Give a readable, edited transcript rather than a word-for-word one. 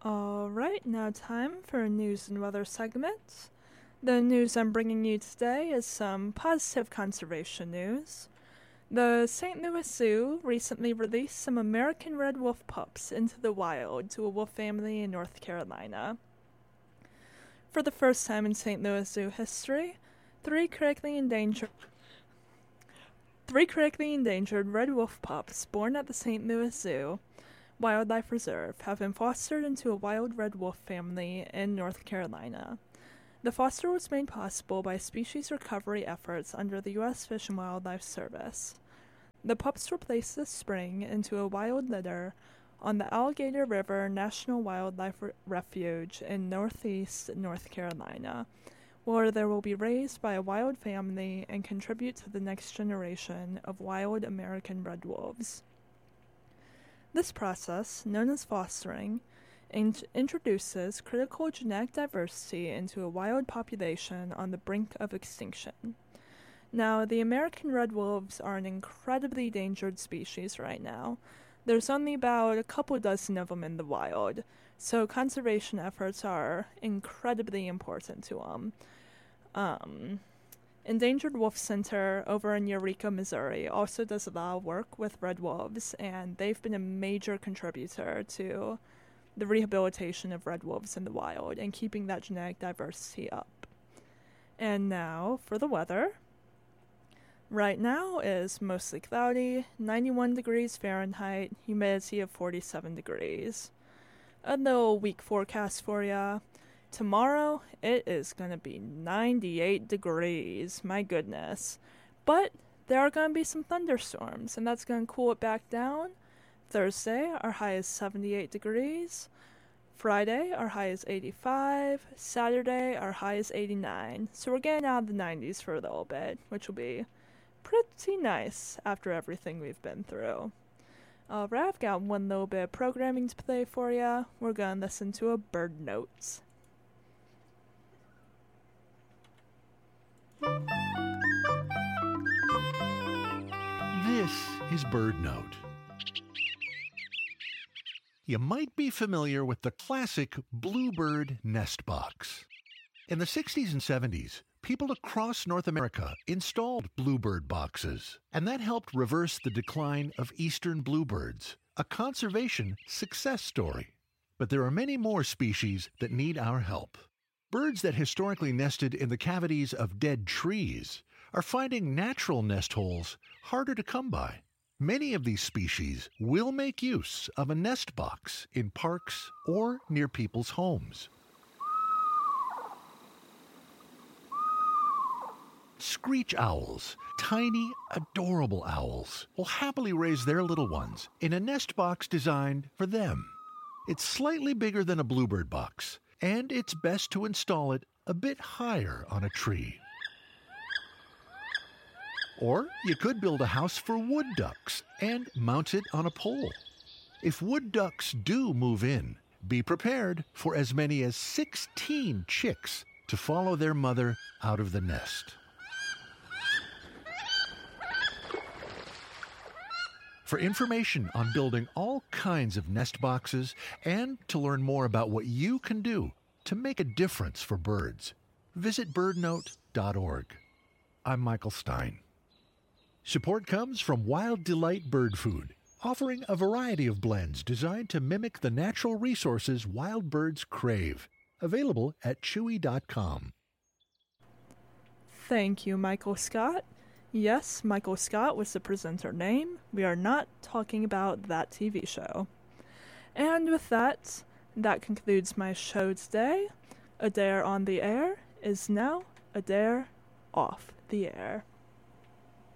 Alright, now time for a news and weather segment. The news I'm bringing you today is some positive conservation news. The St. Louis Zoo recently released some American red wolf pups into the wild to a wolf family in North Carolina. For the first time in St. Louis Zoo history, three critically endangered red wolf pups born at the St. Louis Zoo Wildlife Reserve have been fostered into a wild red wolf family in North Carolina. The foster was made possible by species recovery efforts under the U.S. Fish and Wildlife Service. The pups were placed this spring into a wild litter on the Alligator River National Wildlife Refuge in northeast North Carolina, where they will be raised by a wild family and contribute to the next generation of wild American red wolves. This process, known as fostering, introduces critical genetic diversity into a wild population on the brink of extinction. Now, the American red wolves are an incredibly endangered species right now. There's only about a couple dozen of them in the wild, so conservation efforts are incredibly important to them. Endangered Wolf Center over in Eureka, Missouri also does a lot of work with red wolves, and they've been a major contributor to the rehabilitation of red wolves in the wild and keeping that genetic diversity up. And now for the weather. Right now is mostly cloudy, 91 degrees Fahrenheit, humidity of 47 degrees. A little weak forecast for ya. Tomorrow, it is going to be 98 degrees, my goodness. But there are going to be some thunderstorms, and that's going to cool it back down. Thursday, our high is 78 degrees. Friday, our high is 85. Saturday, our high is 89. So we're getting out of the 90s for a little bit, which will be pretty nice after everything we've been through. Alright, I've got one little bit of programming to play for ya. We're going to listen to a bird note. This is BirdNote. You might be familiar with the classic Bluebird nest box. In the 60s and 70s, people across North America installed Bluebird boxes, and that helped reverse the decline of eastern bluebirds, a conservation success story. But there are many more species that need our help. Birds that historically nested in the cavities of dead trees are finding natural nest holes harder to come by. Many of these species will make use of a nest box in parks or near people's homes. Screech owls, tiny, adorable owls, will happily raise their little ones in a nest box designed for them. It's slightly bigger than a bluebird box, and it's best to install it a bit higher on a tree. Or you could build a house for wood ducks and mount it on a pole. If wood ducks do move in, be prepared for as many as 16 chicks to follow their mother out of the nest. For information on building all kinds of nest boxes and to learn more about what you can do to make a difference for birds, visit birdnote.org. I'm Michael Stein. Support comes from Wild Delight Bird Food, offering a variety of blends designed to mimic the natural resources wild birds crave. Available at chewy.com. Thank you, Michael Scott. Yes, Michael Scott was the presenter name. We are not talking about that TV show. And with that concludes my show today. Adair on the Air is now Adair off the air.